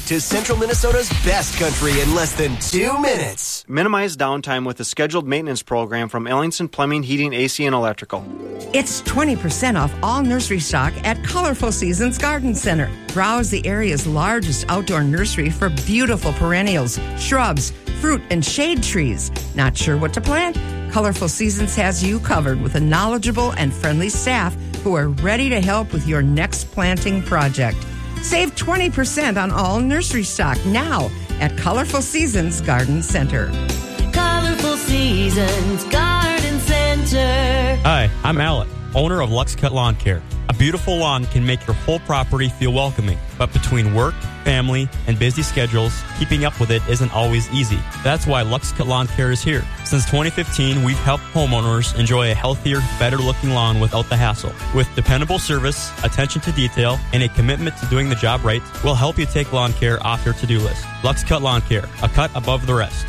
to Central Minnesota's best country in less than 2 minutes. Minimize downtime with a scheduled maintenance program from Ellingson Plumbing, Heating, AC, and Electrical. It's 20% off all nursery stock at Colorful Seasons Garden Center. Browse the area's largest outdoor nursery for beautiful perennials, shrubs, fruit, and shade trees. Not sure what to plant? Colorful Seasons has you covered with a knowledgeable and friendly staff who are ready to help with your next planting project. Save 20% on all nursery stock now at Colorful Seasons Garden Center. Colorful Seasons Garden Center. Hi, I'm Alec, owner of Lux Cut Lawn Care. A beautiful lawn can make your whole property feel welcoming, but between work, family, and busy schedules, keeping up with it isn't always easy. That's why Lux Cut Lawn Care is here. Since 2015, we've helped homeowners enjoy a healthier, better-looking lawn without the hassle. With dependable service, attention to detail, and a commitment to doing the job right, we'll help you take lawn care off your to-do list. Lux Cut Lawn Care, a cut above the rest.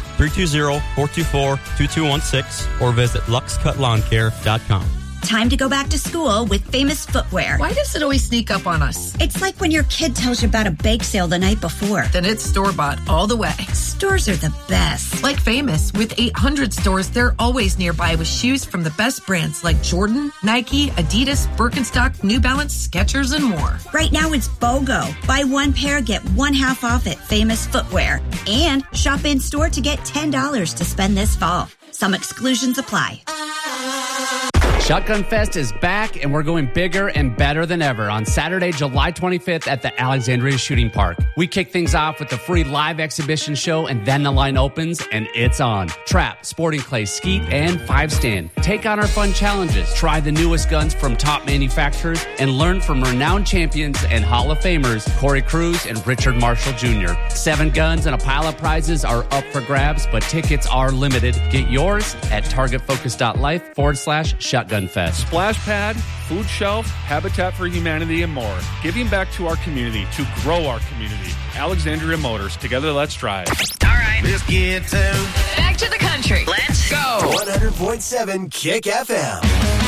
320-424-2216 or visit luxcutLawnCare.com. Time to go back to school with Famous Footwear. Why does it always sneak up on us? It's like when your kid tells you about a bake sale the night before. Then it's store-bought all the way. Stores are the best. Like Famous. With 800 stores, they're always nearby with shoes from the best brands like Jordan, Nike, Adidas, Birkenstock, New Balance, Skechers, and more. Right now it's BOGO. Buy one pair, get one half off at Famous Footwear. And shop in-store to get $10 to spend this fall. Some exclusions apply. Shotgun Fest is back, and we're going bigger and better than ever on Saturday, July 25th at the Alexandria Shooting Park. We kick things off with the free live exhibition show, and then the line opens, and it's on. Trap, sporting clay, skeet, and 5-stand. Take on our fun challenges. Try the newest guns from top manufacturers, and learn from renowned champions and Hall of Famers Corey Cruz and Richard Marshall Jr. 7 guns and a pile of prizes are up for grabs, but tickets are limited. Get yours at targetfocus.life/Shotgun Fest. Splash pad, food shelf, Habitat for Humanity, and more. Giving back to our community to grow our community. Alexandria Motors. Together, let's drive. All right. Let's get to Back to the country. Let's go. 100.7 Kick FM.